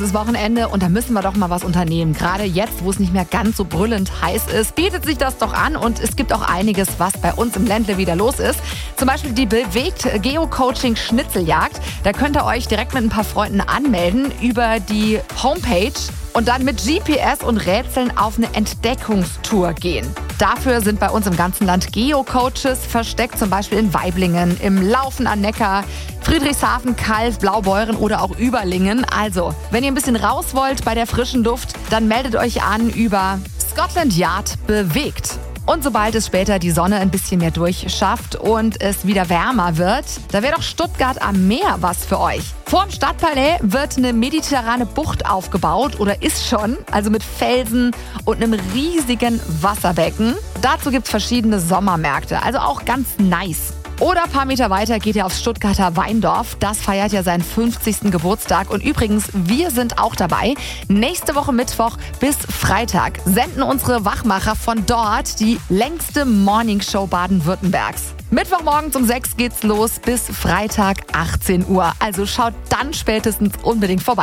Das Wochenende und da müssen wir doch mal was unternehmen. Gerade jetzt, wo es nicht mehr ganz so brüllend heiß ist, bietet sich das doch an und es gibt auch einiges, was bei uns im Ländle wieder los ist. Zum Beispiel die Bewegt Geocaching Schnitzeljagd. Da könnt ihr euch direkt mit ein paar Freunden anmelden über die Homepage und dann mit GPS und Rätseln auf eine Entdeckungstour gehen. Dafür sind bei uns im ganzen Land Geocoaches versteckt, zum Beispiel in Waiblingen, im Laufen an Neckar, Friedrichshafen, Calw, Blaubeuren oder auch Überlingen. Also, wenn ihr ein bisschen raus wollt bei der frischen Luft, dann meldet euch an über Scotland Yard Bewegt. Und sobald es später die Sonne ein bisschen mehr durchschafft und es wieder wärmer wird, da wäre doch Stuttgart am Meer was für euch. Vorm Stadtpalais wird eine mediterrane Bucht aufgebaut oder ist schon, also mit Felsen und einem riesigen Wasserbecken. Dazu gibt es verschiedene Sommermärkte, also auch ganz nice. Oder ein paar Meter weiter geht ihr aufs Stuttgarter Weindorf. Das feiert ja seinen 50. Geburtstag. Und übrigens, wir sind auch dabei. Nächste Woche Mittwoch bis Freitag senden unsere Wachmacher von dort die längste Morningshow Baden-Württembergs. Mittwochmorgen um 6 geht's los bis Freitag 18 Uhr. Also schaut dann spätestens unbedingt vorbei.